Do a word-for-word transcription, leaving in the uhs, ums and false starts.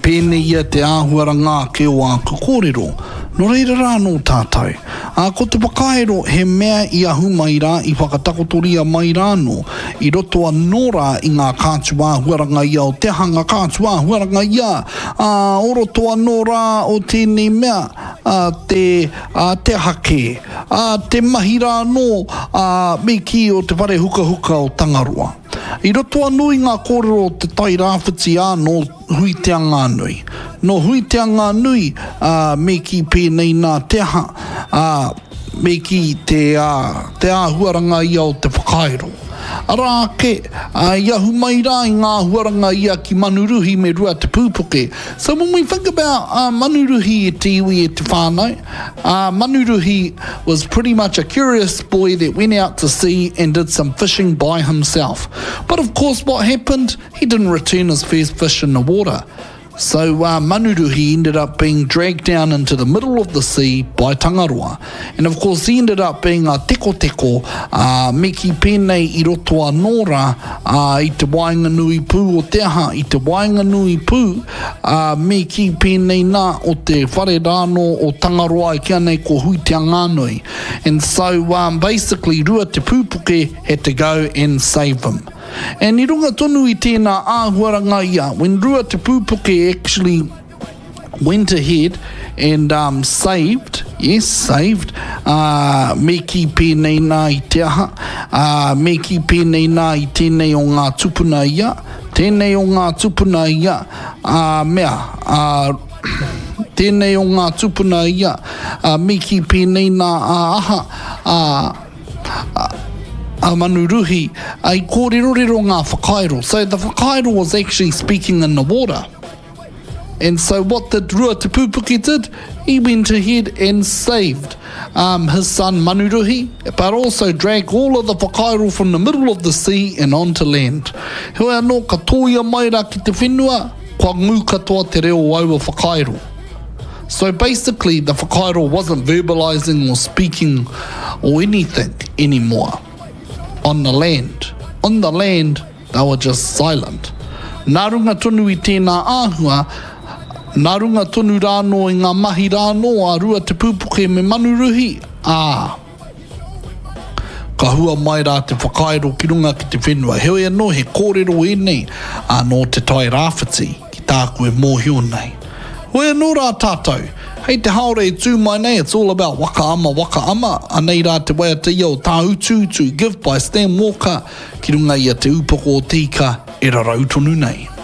pēnei ia te āhuara ngā ke o a kōrero, no reira rā no tātou. A ko te whakaero he mea i ahu mai rā i whakatakotoria mai rā no, i roto a nora i ngā kātua huaranga ia o te hanga kātua huaranga ia, a oro toa nora o tēnei mea, a te, a te hake, a te mahi rā no, a me ki o te whare huka huka o Tangaroa. I roto anui ngā kōrero o te tai rāwhiti anō hui te anga nui. No hui te anga nui, uh, me ki pēnei nā te aha, uh, me ki te, uh, te āhuaranga ia o te whakaero. Arā ke, uh, iahu mai rā i ngā huaranga ia ki Manuruhi me rua te pūpoke. So when we think about uh, Manuruhi e te iwi e te whānau, uh, Manuruhi was pretty much a curious boy that went out to sea and did some fishing by himself. But of course what happened? He didn't return his first fish in the water. So uh, Manuruhi ended up being dragged down into the middle of the sea by Tangaroa. And of course he ended up being a teko teko, uh, me ki pēnei i roto a nora uh, i te wainga nui pū o te aha, i te wainga nui pū, uh, me ki pēnei nā o te whare rāno o Tangaroa i kia nei ko hui te anganui. And so um, basically rua te pūpoke had to go and save him. And i runga tonu i tēnā āhuaranga ia, when rua te pūpoke actually went ahead and um, saved, yes, saved, uh, me ki pēnei nā i te aha, uh, me ki pēnei nā i tēnei o ngā tupuna ia, tēnei o ngā tupuna ia, uh, mea, uh, tēnei o ngā tupuna ia, uh, me ki pēnei nā uh, aha, uh, uh, a Manuruhi, ai kōrerorero ngā whakaero. So the whakaero was actually speaking in the water. And so what the Rua Te Pūpoke did, he went ahead and saved um, his son Manuruhi, but also dragged all of the whakaero from the middle of the sea and onto land. Hea no katoia mai rā ki te whenua, kua ngū katoa te reo aua whakaero. So basically the whakaero wasn't verbalizing or speaking or anything anymore. On the land. On the land, they were just silent. Nā runga tonu i tēnā āhua, nā runga tonu rāno i ngā mahi rāno a Rua Te Pūpoke me Manuruhi, ā. Ka hua mai rā te whakaero ki runga ki te whenua. Heoi anō he kōrero e nei anō te tai rāwhiti ki tāku e mōhio nei. Hoi anō rā tātou. Hei te haore e tū mai nei, it's all about waka ama, waka ama. Anei rā te wai te iau tā utu to give by Stan Walker ki runga i a te upoko o tika e rarau tonu nei.